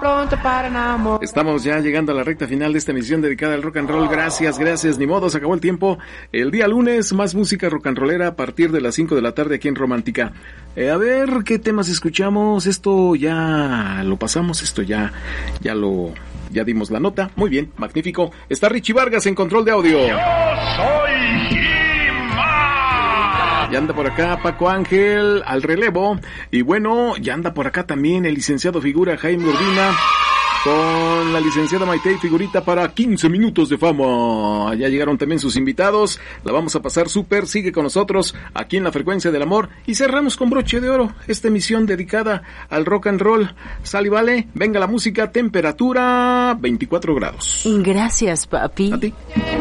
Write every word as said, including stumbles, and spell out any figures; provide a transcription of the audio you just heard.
pronto para enamorar. Estamos ya llegando a la recta final de esta emisión dedicada al rock and roll. Gracias, gracias, ni modo, se acabó el tiempo. El día lunes, más música rock and rollera a partir de las cinco de la tarde aquí en Romántica. Eh, a ver, ¿qué temas escuchamos? Esto ya lo pasamos, esto ya, ya lo, ya dimos la nota. Muy bien, magnífico. Está Richie Vargas en control de audio. Yo soy Ya anda por acá Paco Ángel al relevo. Y bueno, ya anda por acá también el licenciado Figura Jaime Urbina con la licenciada Maite Figurita para quince minutos de fama. Ya llegaron también sus invitados. La vamos a pasar súper. Sigue con nosotros aquí en la Frecuencia del Amor. Y cerramos con broche de oro esta emisión dedicada al rock and roll. Sal y vale, venga la música, temperatura veinticuatro grados. Gracias, papi. A ti.